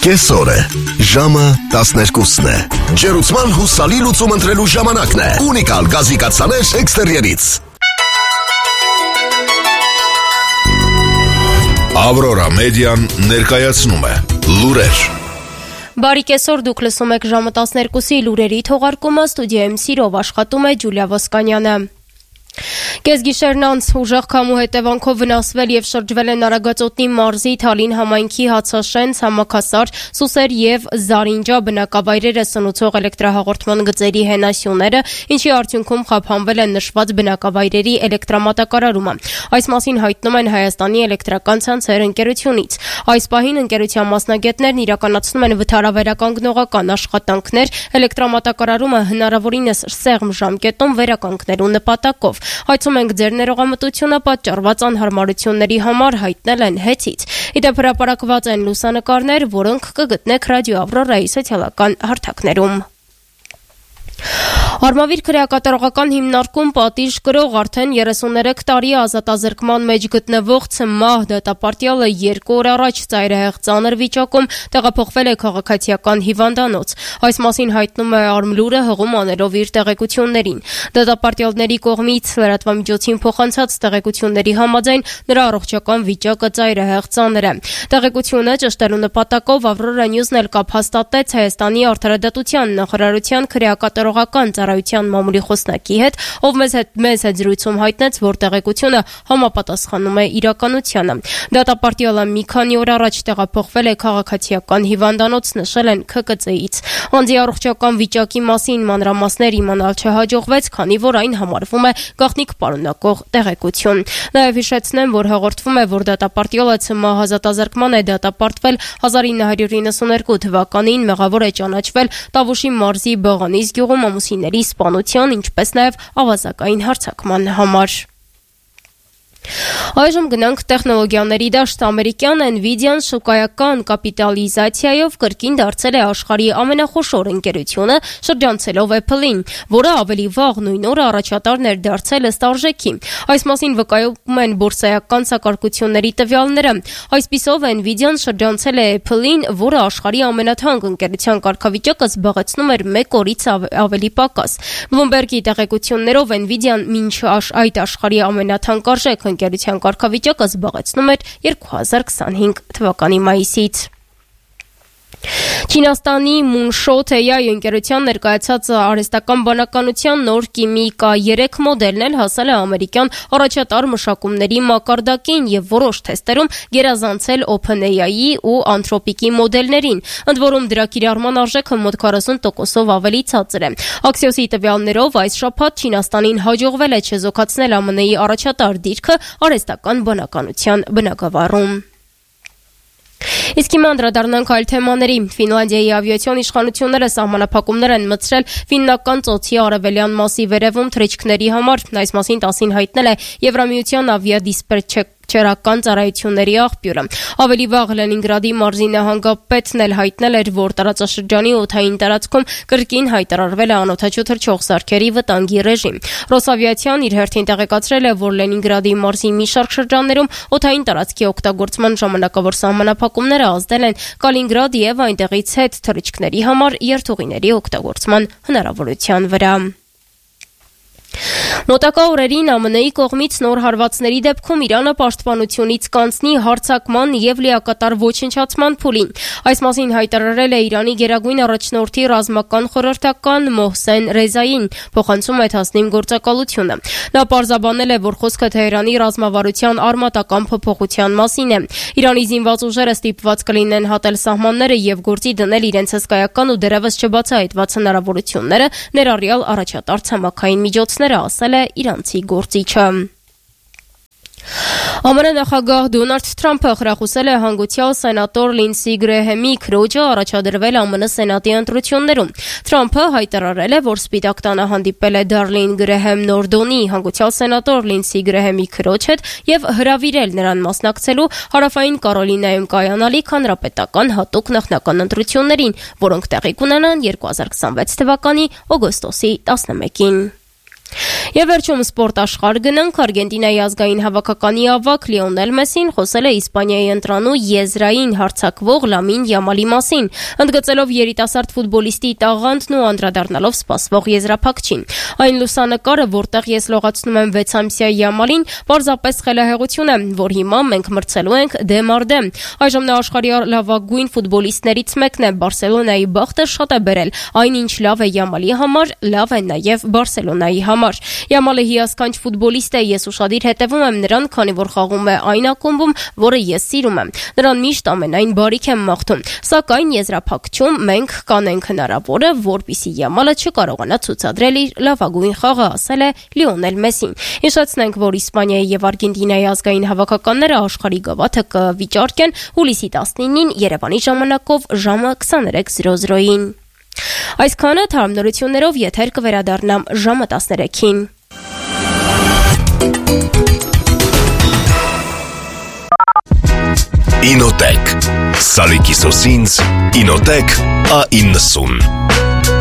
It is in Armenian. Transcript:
Կեսօր է, ժամը 12-ն է, ջերուցման հուսալի լուծում ընտրելու ժամանակն է, ունիկալ գազի կաթսաներ էքստերիերից։ Ավրորա մեդիան ներկայացնում է լուրեր։ Բարի կեսօր, դուք լսում եք ժամը 12-ի լուրերի թողարկումը, ստուդիայում սիրով աշխատում է Ջուլիա Ոսկանյանը։ Կեսգիշերն անց ուժեղ քամու հետևանքով վնասվել եւ շրջվել են Արագածոտնի մարզի Թալին համայնքի Հացաշեն, Ցամաքասար, Սուսեր եւ Զարինջա բնակավայրերը սնուցող էլեկտրահաղորդման գծերի հենասյուները, ինչի արդյունքում խափանվել են նշված բնակավայրերի էլեկտրամատակարարումը։ Այս մասին հայտնում են Հայաստանի էլեկտրական ցանցեր ընկերությունից։ Այս պահին ընկերության մասնագետներն իրականացնում են վթարավերականգնողական աշխատանքներ, էլեկտրամատակարարումը հնարավորինս սեղմ ժամկետում վերականգնելու նպատակով։ Հայցում ենք ձեր ներողամտությունը պատճառված անհարմարությունների համար, հայտնել են հետից։ Իդեպ հրապարակված են լուսանկարներ, որոնք կգտնեք ռադիո Ավրորայի սոցիալական հարթակներում։ Արմավիր քրեակատարողական հիմնարկում պատիժ կրող արդեն 33 տարի ազատազրկման մեջ գտնվող ՑՄԱՀ դատապարտյալը 2 օր առաջ ծայրահեղ ծանր վիճակում տեղափոխվել է քաղաքացիական հիվանդանոց։ Այս մասին հայտնում է Արմլուրը հղում անելով իր տեղեկություններին։ Դատապարտյալների կողմից լրատվամիջոցին փոխանցած տեղեկությունների համաձայն նրա առողջական վիճակը ծայրահեղ ծանր է։ Տեղեկությունը ճշտելու նպատակով Ավրորա Նյուզն էլ կապ հաստատեց Հայաստանի արդարադատության նախարարության քրեակատարողական ծառայության մամուլի խոսնակի հետ, ով մեզ հետ զրույցում հայտնեց, որ տեղեկությունը համապատասխանում է իրականությանը։ Դատապարտյալը մի քանի օր առաջ տեղափոխվել է քաղաքացիական հիվանդանոց, նշել են ՔԿԾ-ից։ Անձի առողջական վիճակի մասին մանրամասներ իմանալ չհաջողվեց, քանի որ այն համարվում է գաղտնիք պարունակող տեղեկություն։ Նաև հիշեցնեմ, որ հաղորդվում է, որ դատապարտյալը ՑՄԱՀ ազատազրկման է դատապարտվել 1992 թվականին, մեղավոր է ճանաչվել Տավուշի մարզի Բաղանիս գյուղում ամուսինների սպանության, ինչպես նաև ավազակային հարձակման համար։ Այժմ գնանք տեխնոլոգիաների դաշտ։ Ամերիկյան Nvidia-ն շուկայական կապիտալիզացիայով կրկին դարձել է աշխարհի ամենախոշոր ընկերությունը, շրջանցելով Apple-ին, որը ավելի վաղ նույն օրը առաջատարն էր դարձել ըստ արժեքի։ Այս մասին վկայում են բորսայական սակարկությունների տվյալները։ Այսպիսով Nvidia-ն շրջանցել է Apple-ին, որը աշխարհի ամենաթանկ ընկերության կարգավիճակը զբաղեցնում էր 1 օրից ավելի պակաս։ Bloomberg-ի տեղեկություններով Nvidia-ն մինչ այդ աշխարհի ամենաթանկարժեք ընկերության կարգավիճակը զբաղեցնում էր 2025 թվականի մայիսից։ Չինաստանի Moonshot AI ընկերության ներկայացած արհեստական բանականության նոր Կիմիկա 3 մոդելն էլ հասել է ամերիկյան առաջատար մշակումների մակարդակին եւ որոշ թեստերում գերազանցել OpenAI-ի ու Anthropic-ի մոդելներին, ընդ որում դրա կիրառման արժեքը մոտ 40%-ով ավելի ցածր է։ Axios-ի տվյալներով այս շաբաթ Չինաստանին հաջողվել է չեզոքացնել ԱՄՆ-ի առաջատար դիրքը արհեստական բանականության բնագավառում։ Իսկ հիմա անդրադառնանք այլ թեմաների։ Ֆինլանդիայի ավիացիոն իշխանությունները սահմանափակումներ են մտցրել Ֆիննական ծոցի արևելյան մասի վերևում թռիչքների համար։ Այս մասին 10-ին հայտնել է Եվրամիության ավիադիսպետչերական ծառայությունների աղբյուրը։ Ավելի վաղ Լենինգրադի մարզի նահանգապետն էլ հայտնել էր, որ տարածաշրջանի օդային տարածքում կրկին հայտարարվել է անօդաչու թռչող սարքերի վտանգի ռեժիմ։ Ռոսավիացիան իր հերթին տեղեկացրել է, որ Լենինգրադի մարզի մի շարք շրջաններում օդային տարածքի օգտագործման ժամանակավոր սահմանափակումները ազդել են Կալինգրադ եւ այնտեղից հետ թռիչքների համար երթուղիների օգտագործման հնարավորության վրա։ Մոտակա օրերին ԱՄՆ-ի կողմից նոր հարվածների դեպքում Իրանը պաշտպանությունից կանցնի հարձակման եւ լիակատար ոչնչացման փուլին։ Այս մասին հայտարարել է Իրանի գերագույն առաջնորդի ռազմական խորհրդական Մոհսեն Ռեզային, փոխանցում է Թասնիմ գործակալությունը։ Նա պարզաբանել է, որ խոսքը Թեհրանի ռազմավարության արմատական փոփոխության մասին է։ Իրանի զինված ուժերը ստիպված կլինեն հատել սահմանները եւ գործի դնել իրենց հսկայական ու դեռևս չբացահայտված հնարավորությունները, ներառյալ առաջատար ցամաքային միջոցները, ասել է իրանցի գործիչը։ ԱՄՆ նախագահ Դոնալդ Թրամփը խրախուսել է հանգուցյալ սենատոր Լինսի Գրեհեմի քրոջը առաջադրվել ԱՄՆ սենատի ընտրություններում։ Թրամփը հայտարարել է, որ Սպիտակ տանը հանդիպել է Դարլին Գրեհեմ Նորդոնի հանգուցյալ սենատոր Լինսի Գրեհեմի քրոջ հետ եւ հրավիրել նրան մասնակցելու Հարավային Կարոլինայում կայանալիք հանրապետական հատուկ նախնական ընտրություններին, որոնք տեղի կունենան 2026 թվականի օգոստոսի 11-ին։ Եվ վերջում սպորտ աշխարհ գնանք, Արգենտինայի ազգային հավաքականի ավագ Լիոնել Մեսին խոսել է Իսպանիայի ընտրանու եզրային հարձակվող Լամին Յամալի մասին, ընդգծելով երիտասարդ ֆուտբոլիստի տաղանդն ու անդրադառնալով սպասվող եզրափակչին։ Այն լուսանկարը, որտեղ ես լողացնում եմ 6-ամսյա Յամալին, պարզապես խելահեղություն է, որ հիմա մենք մրցելու ենք դեմ առ դեմ։ Այժմ նա աշխարհի լավագույն ֆուտբոլիստներից մեկն է, Բարսելոնայի բախտը շատ է բերել, այնինչ լավ է Յամալի համար, լավ է նաև Բարսելոնայի համար։ Յամալը հիասքանչ ֆուտբոլիստ է, ես ուշադիր հետևում եմ նրան, քանի որ խաղում է այն ակումբում, որը ես սիրում եմ։ Նրան միշտ ամենայն բարիք եմ մաղթում։ Սակայն եզրափակչում մենք կանենք հնարավորը, որպեսզի Յամալը չկարողանա ցուցադրել իր լավագույն խաղը, ասել է Լիոնել Մեսին։ Հիշեցնենք, որ Իսպանիայի եւ Արգենտինայի ազգային հավաքականները աշխարհի գավաթը կվիճարկեն հուլիսի 19-ին Երևանի ժամանակով ժամը 23:00-ին։ Այսքանը թարմնորություններով եթեր կվերադառնամ ժամը 13-ին։ Ինոտեք Սալիկի սոսինձ Ինոտեք A90